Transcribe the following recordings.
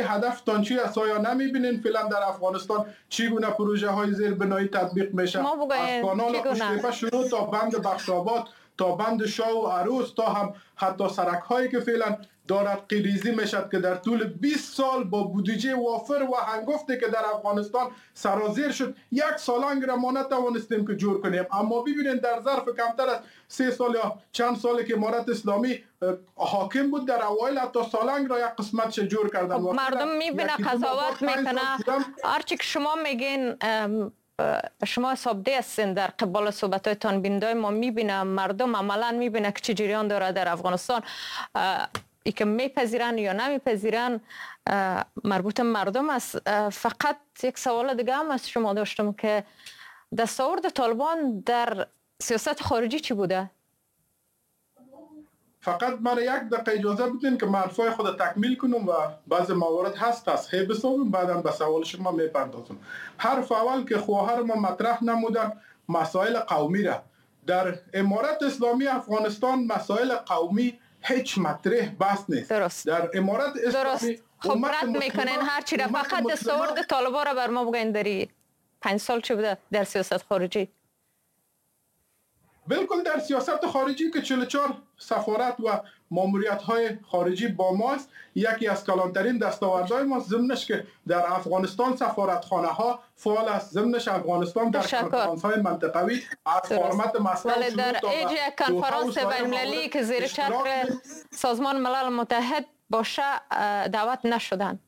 هدفتان چی است؟ آیا نمیبینین فعلا در افغانستان چگونه پروژه های زیربنایی تطبیق میشه؟ از کانال قشتیپه شروع تا بند بخشاباد تا بند شاه و عروس تا هم حتی سرک هایی که فعلا دارد قیریزی میشد که در طول 20 سال با بودجه وافر و هنگفتی که در افغانستان سرازیر شد، یک سالنگ را ما نتوانستیم که جور کنیم. اما ببینید در ظرف کمتر از 3 سال یا چند سالی که امارت اسلامی حاکم بود، در اوایل حتی سالنگ را یک قسمتش جور کردن. مردم میبینه قضاوت میکنه. هرچی که شما میگین، شما صابده هستین در قبال صحبتایتان، بیننده ما میبینه، مردم عملا میبینه که چه جریان داره در افغانستان. ای که میپذیرن یا نمیپذیرن مربوط مردم است. فقط یک سوال دیگه هم از شما داشتم که دستاورد طالبان در سیاست خارجی چی بوده؟ فقط من یک دقیقه اجازه بدین که حرفای خود تکمیل کنم و بعض موارد هست تصحیح بسازم، بعدم به سوال شما میپردازم. حرف اول که خواهر ما مطرح نمودن مسائل قومی را. در امارت اسلامی افغانستان مسائل قومی هیچ مطرح بحث نیست. درست. در امارت اسلامی درست. خب رد میکنین هر چی را. فقط دستاورد طالبان را بر ما بگین داری 5 سال چی بوده در سیاست خارجی؟ بالکل در سیاست خارجی که 44 سفارت و ماموریت های خارجی با ماست، یکی از کلانترین دستاوردهای ما. ضمنش که در افغانستان سفارتخانه ها فعال است، ضمنش افغانستان در کنفرانس های منطقوی از فرمت مسکو ولی در ایج کنفرانس بین‌المللی که زیر چتر سازمان ملل متحد باشه دعوت نشدن.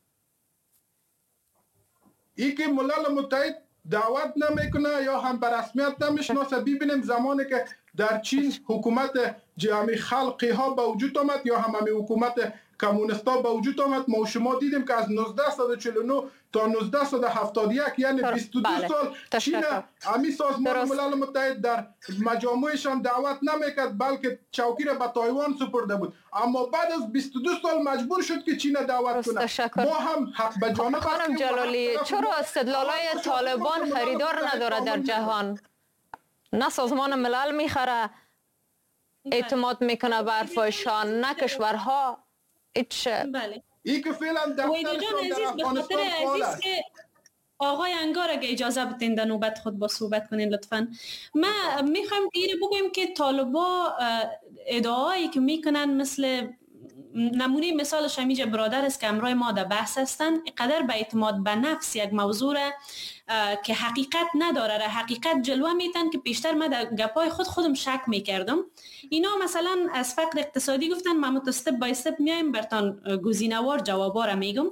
ای که ملل متحد دعوت نمیکنه یا هم به رسمیت نمیشناسه. ببینیم زمانی که در چین حکومت جمعی خلقی ها به وجود آمد یا هم حکومت کمونیستا به وجود آمد، ما شما دیدیم که از 1949 تا 1971 یعنی 22 سال چین امی سازمان ملل متحد در مجامعشان دعوت نمیکرد، بلکه چوکی را به تایوان سپرده بود. اما بعد از 22 سال مجبور شد که چین دعوت کنه. ما هم حق به جانب خانم جلالی، چرا استدلالای طالبان خریدار نداره در جهان؟ نه سازمان ملل میخره، اعتماد میکنه به حرفایشان، نه کشورها. بله. ای که فعلا در افغانستان فعال است. آقای انگار اگه اجازه بدین در نوبت خود با صحبت کنین لطفاً. ما میخوایم دیگه بگویم که طالبا ادعایی که میکنن مثل نمونه مثالش همیجا برادر است که امروی ما در بحث هستن، قدر به اعتماد به نفس یک موضوع که حقیقت نداره حقیقت جلوه میتن که پیشتر ما در گپای خودم شک میکردم. اینا مثلا از فقر اقتصادی گفتن، ما متستپ بای استپ میایم برتان گزینه‌وار جوابا را میگم.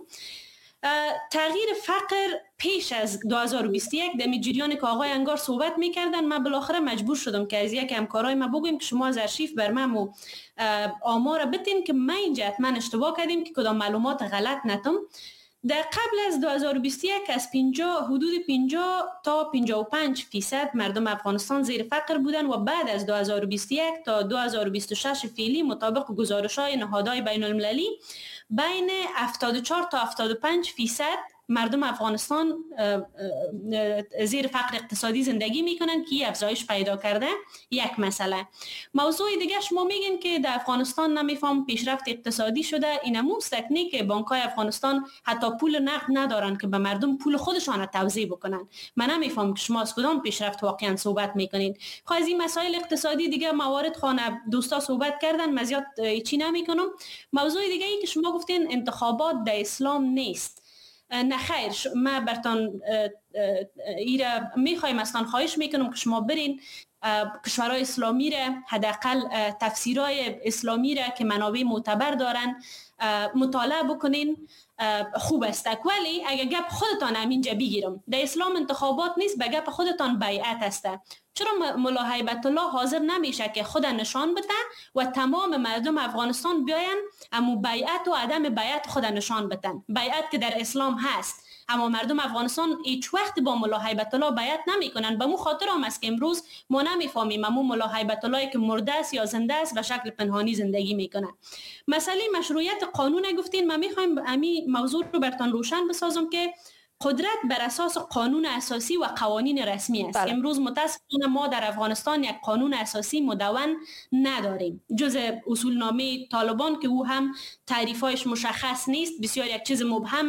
تغییر فقر پیش از 2021 در جریان که آقای انگار صحبت میکردن، من بالاخره مجبور شدم که از یک همکارای ما بگویم که شما از ارشیف بر من آمار بتین که من اینجا حتما اشتباه کردیم که کدام معلومات غلط نتم. در قبل از 2021 از حدود 50 تا 55% مردم افغانستان زیر فقر بودن و بعد از 2021 تا 2026 فعلی مطابق گزارش‌های نهادهای بین المللی بین 74 تا 75% مردم افغانستان زیر فقر اقتصادی زندگی میکنن که افزایش پیدا کرده. یک مسئله. موضوع دیگه شما میگین که در افغانستان نمیفهم پیشرفت اقتصادی شده. این همون تکنیک که بانک‌های افغانستان حتی پول نقد ندارن که به مردم پول خودشان توزیع بکنن. من نمیفهم که شما از کدام پیشرفت واقعا صحبت میکنین. خب از این مسائل اقتصادی دیگه موارد خانه دوستا صحبت کردن، مزیات چی نمیکنم. موضوع دیگه ای که شما گفتین انتخابات در اسلام نیست. نه خیر، ما برتان ایره میخوایم اصلا خواهش میکنم که شما برین کشورهای اسلامی را، حداقل تفسیرهای اسلامی را که منابع معتبر دارن مطالعه بکنین. خوب است. ولی اگه گپ خودتان همینجا بگیرم، در اسلام انتخابات نیست، به گپ خودتان بیعت است. چرا ملا هیبت الله حاضر نمیشه که خود نشان بده و تمام مردم افغانستان بیاین اما بیعت و عدم بیعت خود نشان بدن؟ بیعت که در اسلام هست، اما مردم افغانستان هیچ وقت با ملا هیبت الله بیعت نمیکنن. به مو خاطر هم است که امروز ما نمیفهمیم امو ملا هیبت الله که مرده است یا زنده است و شکل پنهانی زندگی میکنه. مسئله مشروعیت قانون گفتین، ما میخوایم همین موضوع رو برتان روشن بسازم که قدرت بر اساس قانون اساسی و قوانین رسمی است. بله. امروز متاسفانه ما در افغانستان یک قانون اساسی مدون نداریم جز اصولنامه طالبان که او هم تعریفایش مشخص نیست، بسیار یک چیز مبهم